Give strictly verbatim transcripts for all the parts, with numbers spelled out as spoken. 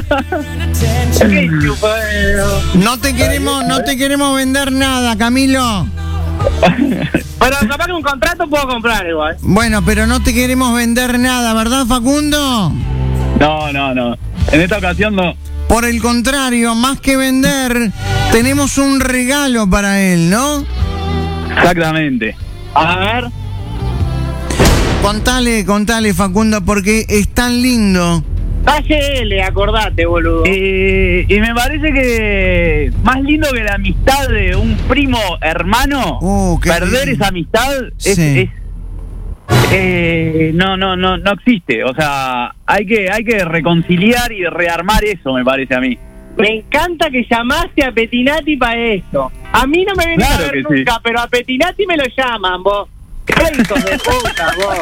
Qué chupero. No te queremos, no te queremos vender nada, Camilo. Pero capaz que un contrato puedo comprar igual. Bueno, pero no te queremos vender nada, ¿verdad, Facundo? No, no, no. En esta ocasión no. Por el contrario, más que vender, tenemos un regalo para él, ¿no? Exactamente. A ver. Contale, contale, Facundo, porque es tan lindo. Talle L, acordate, boludo. Eh, y me parece que más lindo que la amistad de un primo hermano, Oh, qué perder lindo. esa amistad es, Sí. es eh, no, no, no, no existe. O sea, hay que, hay que reconciliar y rearmar eso, me parece a mí. Me encanta que llamaste a Pettinati para esto. A mí no me viene Claro a ver que nunca, sí. pero a Pettinati me lo llaman, vos. ¡Qué hijos de puta, vos!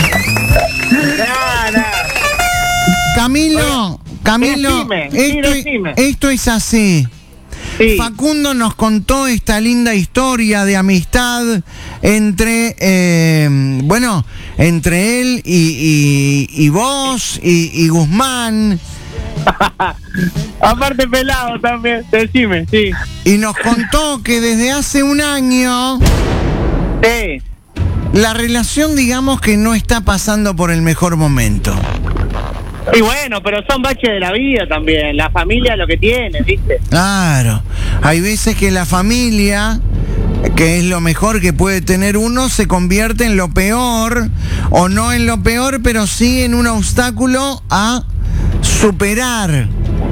Nah, nah. Camilo, Camilo, Decime, sí, esto, decime. esto es así. Sí. Facundo nos contó esta linda historia de amistad entre, eh, bueno, entre él y, y, y vos y, y Guzmán. Aparte pelado también, decime, sí. Y nos contó que desde hace un año Sí. la relación, digamos que no está pasando por el mejor momento. Y bueno, pero son baches de la vida también. La familia es lo que tiene, ¿viste? Claro, hay veces que la familia, que es lo mejor que puede tener uno, se convierte en lo peor, o no en lo peor, pero sí en un obstáculo a superar.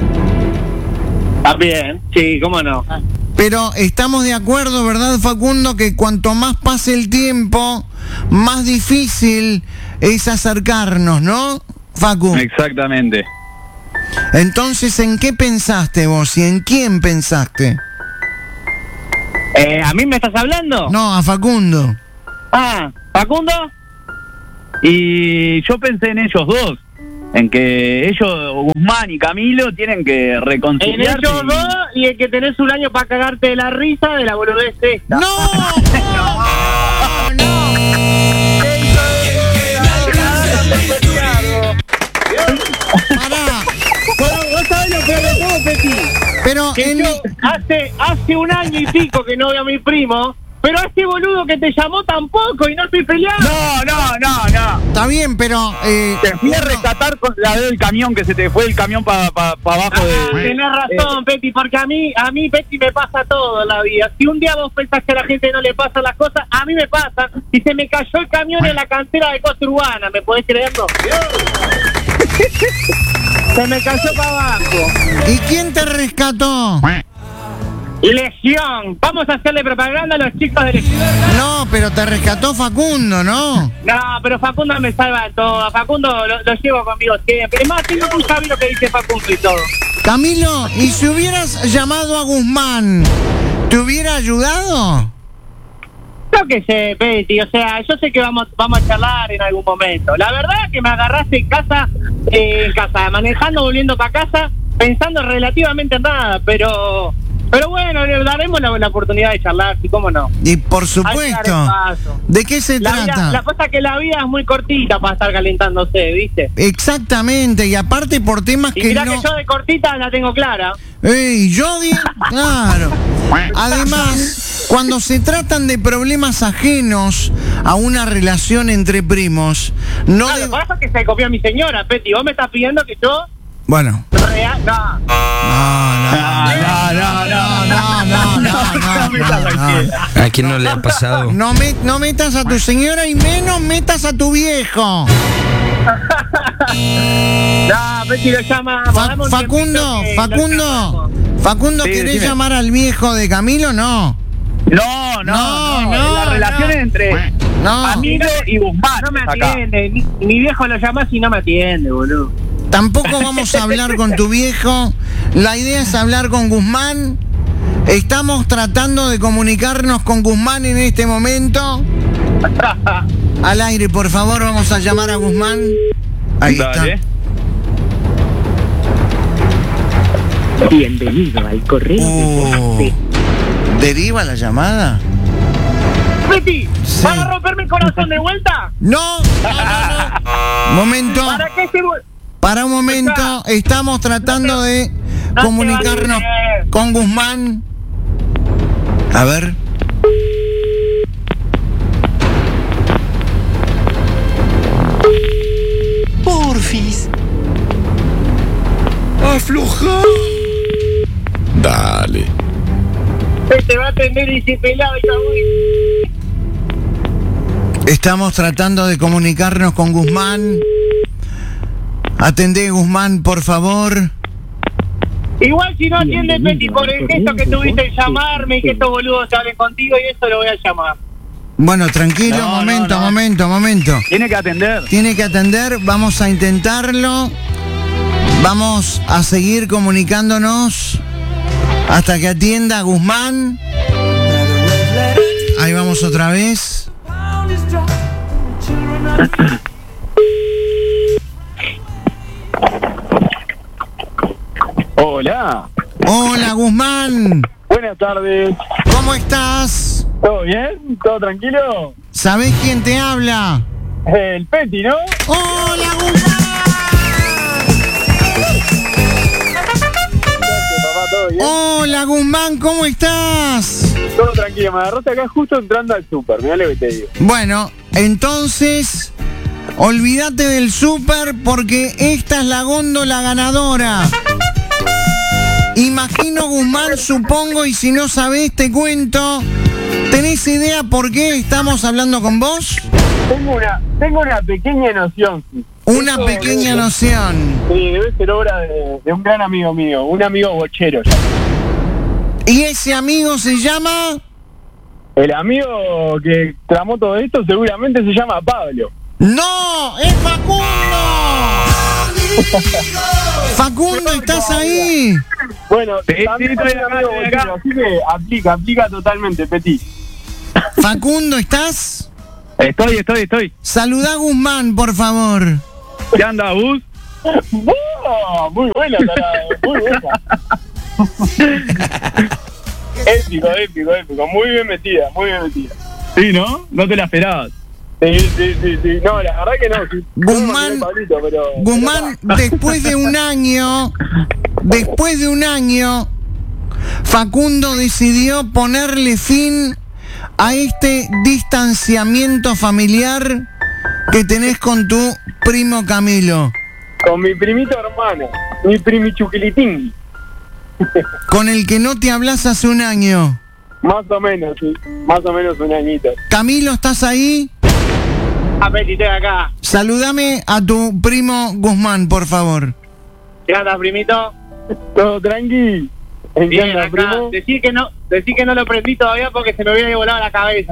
También, sí, cómo no. Pero estamos de acuerdo, ¿verdad, Facundo? Que cuanto más pase el tiempo, más difícil es acercarnos, ¿no, Facu? Exactamente. Entonces, ¿en qué pensaste vos y en quién pensaste? Eh, ¿A mí me estás hablando? No, a Facundo. Ah, ¿Facundo? Y yo pensé en ellos dos, en que ellos, Guzmán y Camilo, tienen que En reconciliarse. ellos y- dos y el que tenés un año para cagarte de la risa de la boludez esta. ¡No! ¡No! ¡No! Pará. Bueno, vos sabés lo peor de todo, Peti. Pero Que en yo mi- hace, hace un año y pico que no veo a mi primo, pero a este boludo que te llamó tampoco y no estoy peleando. No, no, no, no. está bien, pero eh, Te fui a rescatar con la del camión, que se te fue el camión para pa, pa abajo Ah, de... tenés razón, Peti, porque a mí, a mí, Peti, me pasa todo en la vida. Si un día vos pensás que a la gente no le pasan las cosas, a mí me pasan. Y se me cayó el camión en la cantera de Costa Urbana, ¿me podés creerlo? Se me cayó para abajo. ¿y quién te rescató? Legión, vamos a hacerle propaganda a los chicos de Legión. No, pero te rescató Facundo, ¿no? No, pero Facundo me salva de todo. A Facundo lo, lo llevo conmigo siempre. Es más, tengo que saber lo que dice Facundo y todo. Camilo, ¿y si hubieras llamado a Guzmán, te hubiera ayudado? Yo qué sé, Peti, o sea, yo sé que vamos vamos a charlar en algún momento. La verdad que me agarraste en casa, eh, en casa, manejando, volviendo para casa, pensando relativamente en nada, pero pero bueno, le daremos la, la oportunidad de charlar, sí, cómo no. Y por Hay que dar el supuesto. paso. ¿De qué se La, vida- trata? la cosa es que la vida es muy cortita para estar calentándose, ¿viste? Exactamente, y aparte por temas Y que mirá no... que yo de cortita la tengo clara. Ey, yo di- claro. Además, cuando se tratan de problemas ajenos a una relación entre primos, no No, lo de- que pasa es que se copió a mi señora, Peti. Vos me estás pidiendo que yo... Bueno. Real, no. No, no, no, no, no, no, no, no, no. ¿A quién no le ha pasado? No, me- no metas a tu señora y menos metas a tu viejo. No, Peti, lo llamamos. Fa- dame un Facundo, tiempito que lo Facundo, llamamos. Facundo, Sí, ¿querés decime. llamar al viejo de Camilo? No. No, no, No, no, no, la relación no. entre No. Camilo y Guzmán. No me es acá. atiende. Mi, mi viejo lo llama y no me atiende, boludo. Tampoco vamos a hablar con tu viejo. La idea es hablar con Guzmán. Estamos tratando de comunicarnos con Guzmán en este momento. Al aire, por favor, vamos a llamar a Guzmán. Ahí Dale. está. Bienvenido al correo Oh, de ¿deriva la llamada? Peti, Sí. ¿vas a romperme el corazón de vuelta? No, no, no, no. Momento. ¿Para qué se... vu- Para un momento, estamos tratando de No comunicarnos te va bien. con Guzmán. A ver. Porfis. Afloja. Dale. Te va a atender y se pelado y muy... Estamos tratando de comunicarnos con Guzmán. Atendé, Guzmán, por favor. Igual si no atiende Peti por el gesto que tuviste en llamarme y que estos boludos se hablen contigo y eso lo voy a llamar. Bueno, tranquilo, No, momento, no, no. momento, momento. Tiene que atender. Tiene que atender, vamos a intentarlo. Vamos a seguir comunicándonos hasta que atienda a Guzmán. Ahí vamos otra vez. Hola. Hola, Guzmán. Buenas tardes. ¿Cómo estás? ¿Todo bien? ¿Todo tranquilo? ¿Sabés quién te habla? El Peti, ¿no? ¡Hola, Guzmán! Papá, ¿todo bien? Hola, Guzmán, ¿cómo estás? Todo tranquilo. Me agarraste acá justo entrando al súper. Mirá lo que te digo. Bueno, entonces, olvídate del súper porque esta es la góndola ganadora. Imagino, Guzmán, supongo, y si no sabés, te cuento. ¿Tenés idea por qué estamos hablando con vos? Tengo una, tengo una pequeña noción. Sí. Una Esto pequeña debe- noción. Sí, debe ser obra de, de un gran amigo mío, un amigo bochero. Ya. ¿Y ese amigo se llama? El amigo que tramó todo esto seguramente se llama Pablo. ¡No! ¡Es Facundo! Facundo, ¿estás ahí? Bueno, Sí, también sí, soy estoy acá, amigo estoy bochero, acá. así que aplica, aplica totalmente, Peti. Facundo, ¿estás? Estoy, estoy, estoy. Saludá a Guzmán, por favor. ¿Qué anda, Bus? ¡Oh! Muy buena, tarado, muy buena. Épico, épico, épico. Muy bien metida, muy bien metida. Sí, ¿no? No te la esperabas. Sí, sí, sí, sí. No, la verdad que no. Sí. Guzmán, No, Pablito, pero, Guzmán, después de un año, después de un año, Facundo decidió ponerle fin a este distanciamiento familiar que tenés con tu primo Camilo, con mi primito hermano, mi primichuquilitín. con el que no te hablas hace un año. Más o menos, sí. Más o menos un añito. Camilo, ¿estás ahí? A Peti, estoy acá. Saludame a tu primo Guzmán, por favor. ¿Qué andas, primito? Todo tranqui. ¿En qué Bien, anda, acá. primo? Decir que no, decir que no lo prendí todavía porque se me hubiera volado la cabeza.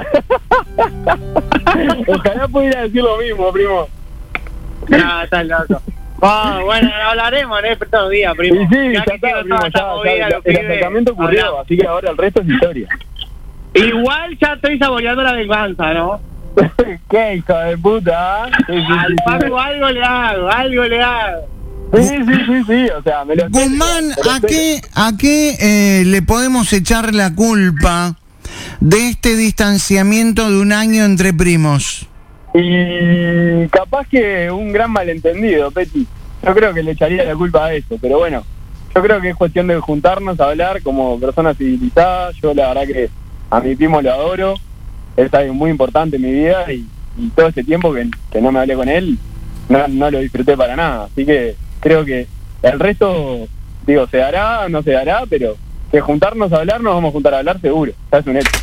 Ojalá pudiera decir lo mismo, primo. No, estás loco. Oh, bueno, hablaremos en estos días, primo. Y sí, ya que está, quiero primo, toda esta ya, movida, ya, los el pibes, acercamiento ocurrió, hablamos. así que ahora el resto es historia. Igual ya estoy saboreando la venganza, ¿no? ¿Qué hijo de puta? ¿Ah? Sí, sí, Al sí, Paco algo le hago, algo le hago. sí, sí, sí, sí, sí, o sea, me lo espero, Guzmán, me lo ¿a espero. qué, a qué eh, le podemos echar la culpa de este distanciamiento de un año entre primos? Y capaz que un gran malentendido, Peti. Yo creo que le echaría la culpa a eso, pero bueno, yo creo que es cuestión de juntarnos a hablar como personas civilizadas. Yo la verdad que a mi primo lo adoro, es alguien muy importante en mi vida y, y todo este tiempo que, que no me hablé con él, no, no lo disfruté para nada. Así que creo que el resto, digo, se dará, no se dará, pero que juntarnos a hablar, nos vamos a juntar a hablar seguro, ya es un hecho.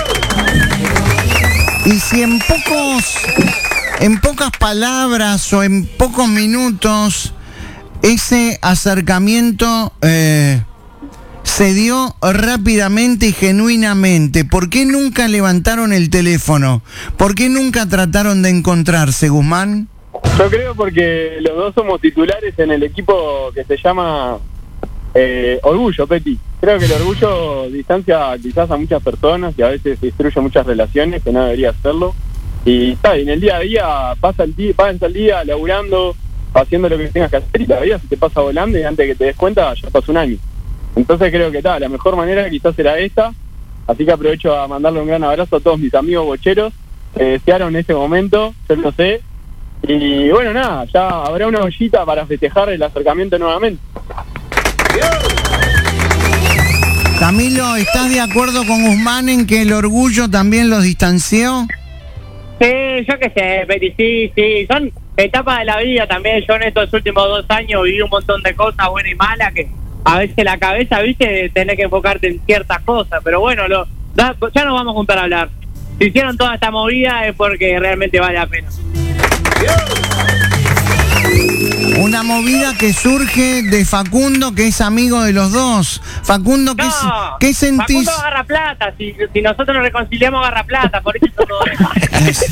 Y si en pocos, en pocas palabras o en pocos minutos ese acercamiento eh, se dio rápidamente y genuinamente, ¿por qué nunca levantaron el teléfono? ¿Por qué nunca trataron de encontrarse, Guzmán? Yo creo porque los dos somos titulares en el equipo que se llama eh, Orgullo, Peti. Creo que el orgullo distancia quizás a muchas personas y a veces destruye muchas relaciones que no debería hacerlo. Y está, y en el día a día pasa el día, pasa el día laburando, haciendo lo que tengas que hacer y la vida se te pasa volando y antes que te des cuenta ya pasó un año. Entonces creo que está, la mejor manera quizás era esta. Así que aprovecho a mandarle un gran abrazo a todos mis amigos bocheros que desearon ese momento, yo lo sé. Y bueno, nada, ya habrá una ollita para festejar el acercamiento nuevamente. Camilo, ¿estás de acuerdo con Guzmán en que el orgullo también los distanció? Sí, yo qué sé, Peti, sí, sí, son etapas de la vida también. Yo en estos últimos dos años viví un montón de cosas buenas y malas que a veces la cabeza, viste, tenés que enfocarte en ciertas cosas, pero bueno, lo, ya, ya nos vamos a juntar a hablar. Si hicieron toda esta movida es porque realmente vale la pena. Una movida que surge de Facundo, que es amigo de los dos. Facundo, ¿qué, No, ¿qué sentís? Facundo agarra plata, si, si nosotros nos reconciliamos agarra plata, por eso todo eso.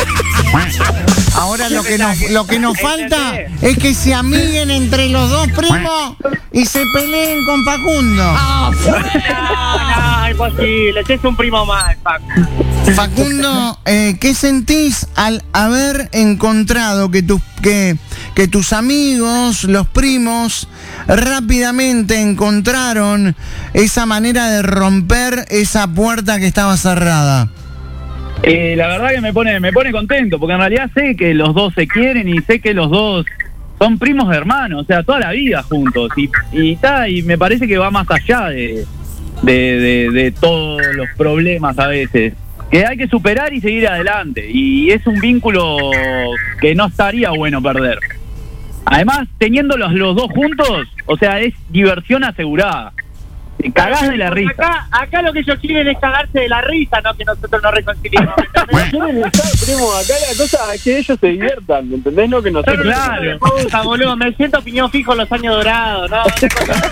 Ahora lo que nos, lo que nos falta es que se amiguen entre los dos primos y se peleen con Facundo. No, no, imposible, ese es un primo más, Facu. Facundo, eh, ¿qué sentís al haber encontrado que tus, que, que tus amigos, los primos, rápidamente encontraron esa manera de romper esa puerta que estaba cerrada? Eh, la verdad que me pone me pone contento, porque en realidad sé que los dos se quieren y sé que los dos son primos hermanos, o sea, toda la vida juntos. Y y, ta, y me parece que va más allá de, de, de, de todos los problemas a veces. Que hay que superar y seguir adelante. Y es un vínculo que no estaría bueno perder. Además, teniéndolos los dos juntos, o sea, es diversión asegurada. Te cagás de la risa. Acá, acá lo que ellos quieren es cagarse de la risa, no que nosotros nos reconciliemos. Quieren estar, primo, acá la cosa es que ellos se diviertan, ¿me entendés? No que nosotros... Claro, puta, boludo, me siento piñón fijo en los años dorados, no, una cosa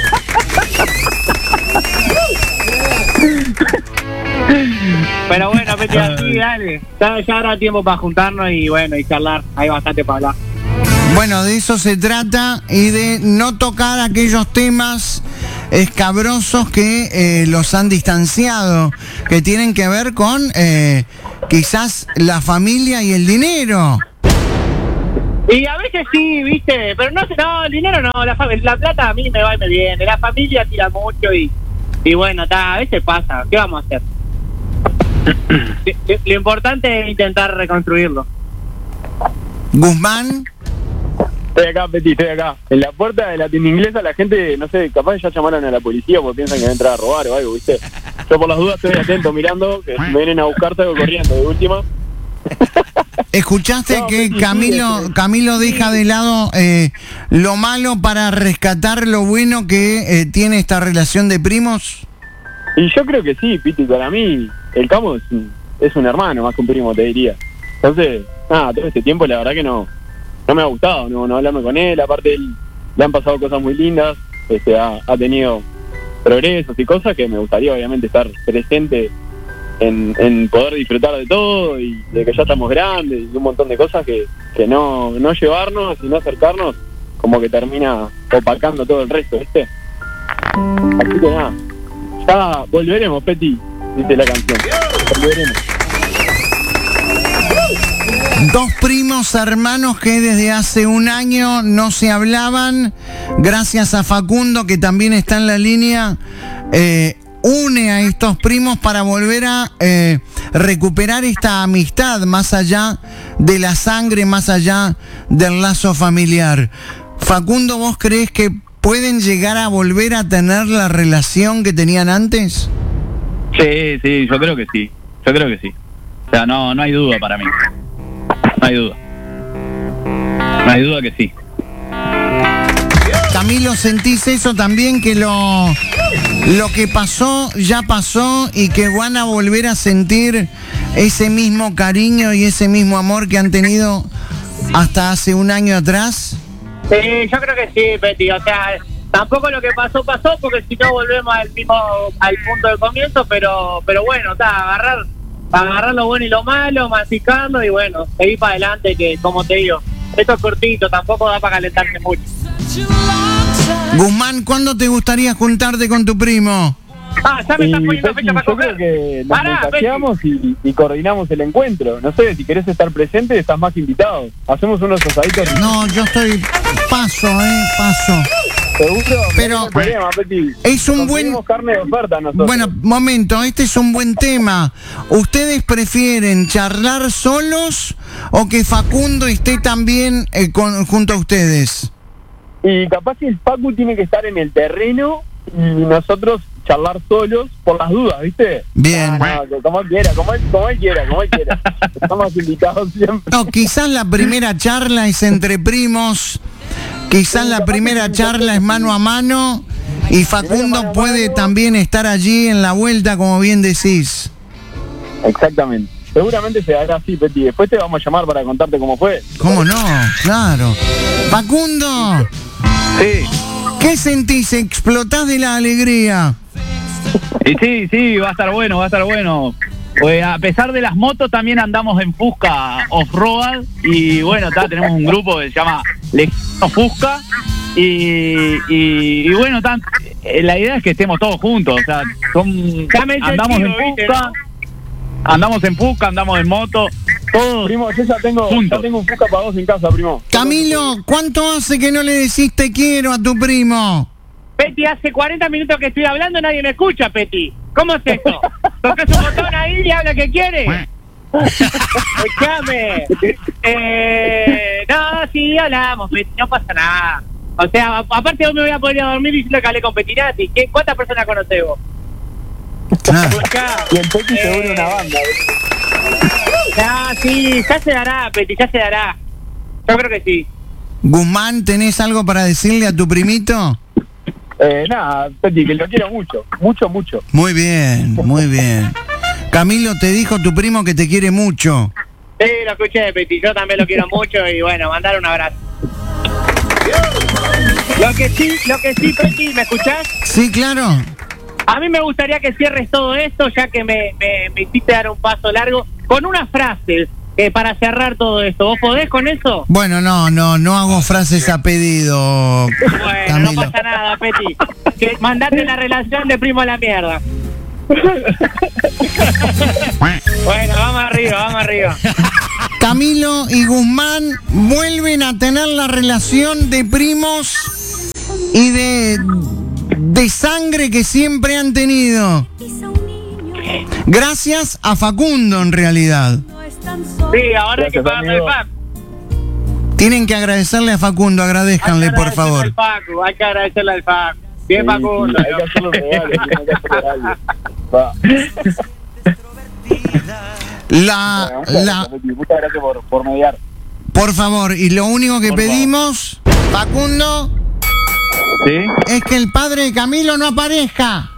Pero bueno, Peti, así, dale. Ya, ya habrá tiempo para juntarnos y bueno, y charlar. Hay bastante para hablar. Bueno, de eso se trata y de no tocar aquellos temas escabrosos que eh, los han distanciado, que tienen que ver con eh, quizás la familia y el dinero. Y a veces sí, viste, pero no sé, no, el dinero no, la, la plata a mí me va y me viene, la familia tira mucho y, y bueno, ta, a veces pasa, ¿qué vamos a hacer? lo, lo importante es intentar reconstruirlo. Guzmán. Estoy acá, Peti, estoy acá. En la puerta de la tienda inglesa la gente, no sé, capaz ya llamaron a la policía porque piensan que van a entrar a robar o algo, ¿viste? Yo por las dudas estoy atento, mirando, que me vienen a buscar, salgo corriendo, de última. ¿Escuchaste No, que sí, Camilo, sí, sí. Camilo deja de lado eh, lo malo para rescatar lo bueno que eh, tiene esta relación de primos? Y yo creo que sí, Piti, para mí el Camo es un, es un hermano, más que un primo, te diría. Entonces, nada, todo este tiempo la verdad que no no me ha gustado, no, no hablarme con él, aparte él, le han pasado cosas muy lindas, este, ha, ha tenido progresos y cosas que me gustaría obviamente estar presente en, en poder disfrutar de todo y de que ya estamos grandes y un montón de cosas que, que no, no llevarnos y no acercarnos como que termina opacando todo el resto, ¿viste? Así que nada, ya volveremos, Peti, dice la canción, volveremos. Dos primos hermanos que desde hace un año no se hablaban, gracias a Facundo, que también está en la línea, eh, une a estos primos para volver a eh, recuperar esta amistad más allá de la sangre, más allá del lazo familiar. Facundo, ¿vos crees que pueden llegar a volver a tener la relación que tenían antes? Sí, sí, yo creo que sí. Yo creo que sí. O sea, no, no hay duda para mí. No hay duda. No hay duda que sí. Camilo, ¿sentís eso también? Que lo, lo que pasó ya pasó y que van a volver a sentir ese mismo cariño y ese mismo amor que han tenido hasta hace un año atrás. Sí, yo creo que sí, Peti, o sea, tampoco lo que pasó pasó porque si no volvemos al mismo al punto de comienzo, pero pero bueno, está, agarrar agarrar lo bueno y lo malo, masticando y bueno, seguir para adelante, que como te digo, esto es cortito, tampoco da para calentarse mucho. Guzmán, ¿cuándo te gustaría juntarte con tu primo? Ah, ya me Y, estás poniendo Peti, fecha para yo comer. creo que nos Pará, mensajeamos y, y coordinamos el encuentro. No sé, si querés estar presente, estás más que invitado. Hacemos unos asaditos. No, yo estoy paso, eh, paso. Seguro, Pero- no hay problema, Peti. Es un buen... Conseguimos carne de oferta nosotros. Bueno, momento, este es un buen tema. ¿Ustedes prefieren charlar solos o que Facundo esté también eh, con- junto a ustedes? Y capaz que el Facu tiene que estar en el terreno y nosotros charlar solos por las dudas, ¿viste? Bien. No, no, que como él quiera, como él, como él quiera, como él quiera. Estamos invitados siempre. No, quizás la primera charla es entre primos, quizás la primera charla es mano a mano y Facundo puede también estar allí en la vuelta, como bien decís. Exactamente. Seguramente se hará así, Peti. Después te vamos a llamar para contarte cómo fue. ¿Cómo no? Claro. Facundo, Sí. ¿qué sentís? ¿Explotás de la alegría? Y sí, sí, va a estar bueno, va a estar bueno. Pues a pesar de las motos también andamos en Fusca off-road y bueno, ta, tenemos un grupo que se llama Legión Fusca y, y, y bueno, ta, eh, la idea es que estemos todos juntos, o sea, son, Ya me hizo el andamos chivo, en ¿viste, Fusca, no? andamos en Fusca, andamos en moto, todos Primo, yo ya tengo, juntos. ya tengo un Fusca para vos en casa, primo. Camilo, ¿cuánto hace que no le decís te quiero a tu primo? Peti, hace cuarenta minutos que estoy hablando y nadie me escucha, Peti. ¿Cómo es esto? Tocas un botón ahí y habla que quiere. Escuchame. Eh, no, sí, hablamos, Peti, no pasa nada. O sea, a- aparte vos me voy a poder ir a dormir diciendo que hablé con Petinati. ¿Qué, ¿Cuántas personas conocés vos? Claro. Escuchá, Y el Peti se une eh, una banda. Ah, sí, ya se dará, Peti, ya se dará. Yo creo que sí. Guzmán, ¿tenés algo para decirle a tu primito? Eh, nada, Peti, que lo quiero mucho. Mucho, mucho. Muy bien, muy bien. Camilo, te dijo tu primo que te quiere mucho. Sí, lo escuché, Peti, yo también lo quiero mucho y bueno, mandar un abrazo. Lo que sí, lo que sí, Peti, ¿me escuchás? Sí, claro. A mí me gustaría que cierres todo esto, ya que me, me, me hiciste dar un paso largo, con una frase eh, para cerrar todo esto. ¿Vos podés con eso? Bueno, no, no, no hago frases a pedido, Bueno, Camilo. no pasa nada, Peti. Que mandate la relación de primo a la mierda. Bueno, vamos arriba, vamos arriba. Camilo y Guzmán vuelven a tener la relación de primos y de, de sangre que siempre han tenido. Gracias a Facundo, en realidad. Sí, ahora hay que Gracias, pagarle el amigo. pack. Tienen que agradecerle a Facundo, agradezcanle, por favor. Al Paco, hay que agradecerle al Paco. Bien, Sí, Paco. sí, hay que hacerlo real, hay que hacerlo real. Va. La, Bueno, muchas la, gracias, Peti. Muchas gracias por, por mediar. por favor, y lo único que Por pedimos, Facundo, ¿Sí? es que el padre de Camilo no aparezca.